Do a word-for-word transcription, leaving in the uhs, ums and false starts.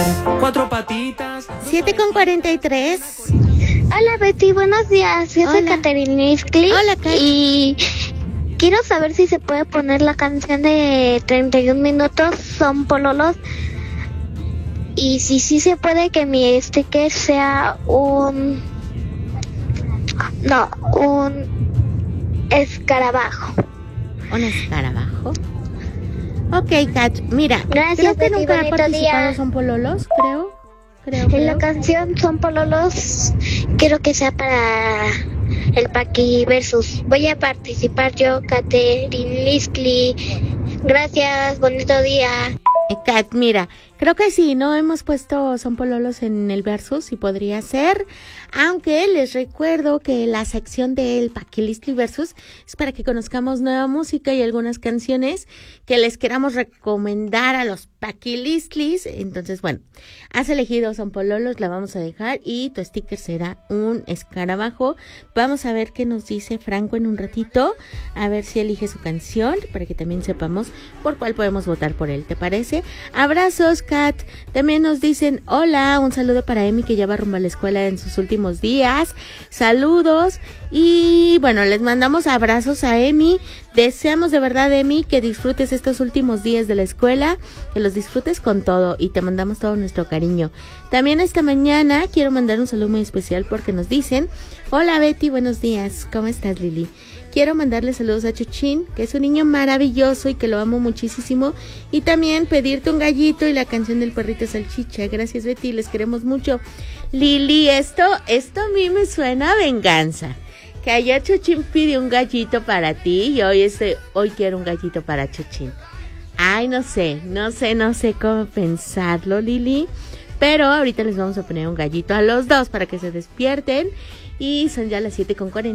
Cuatro patitas. siete con cuarenta y tres. Hola Betty, buenos días. Yo soy Hola. Catherine Iscli. Hola, Kat. Y quiero saber si se puede poner la canción de treinta y un minutos, son pololos. Y si sí se puede, que mi sticker sea un... No, un escarabajo. Un escarabajo. Ok, Kat, mira. Gracias, creo que Betty, nunca ha bonito participado día. Son Pololos, creo. Creo, En la creo. canción Son Pololos, quiero que sea para el Paqui Versus. Voy a participar yo, Catherine Liskley. Gracias, bonito día. Eh, Kat, mira, creo que sí, no hemos puesto Son Pololos en el versus y podría ser, aunque les recuerdo que la sección del Paquilistli versus es para que conozcamos nueva música y algunas canciones que les queramos recomendar a los Paquilistlis. Entonces, bueno, has elegido Son Pololos, la vamos a dejar y tu sticker será un escarabajo. Vamos a ver qué nos dice Franco en un ratito, a ver si elige su canción para que también sepamos por cuál podemos votar por él, ¿te parece? Abrazos, Kat. También nos dicen, hola, un saludo para Emi que ya va rumbo a la escuela en sus últimos días. Saludos. Y bueno, les mandamos abrazos a Emi. Deseamos de verdad, Emi, que disfrutes estos últimos días de la escuela, que los disfrutes con todo y te mandamos todo nuestro cariño. También esta mañana quiero mandar un saludo muy especial porque nos dicen, hola Betty, buenos días. ¿Cómo estás, Lili? Quiero mandarle saludos a Chuchín, que es un niño maravilloso y que lo amo muchísimo. Y también pedirte un gallito y la canción del perrito salchicha. Gracias, Betty, les queremos mucho. Lili, esto, esto a mí me suena a venganza. Que ayer Chuchín pidió un gallito para ti y hoy, este, hoy quiero un gallito para Chuchín. Ay, no sé, no sé, no sé cómo pensarlo, Lili. Pero ahorita les vamos a poner un gallito a los dos para que se despierten. Y son ya las siete con cuarenta.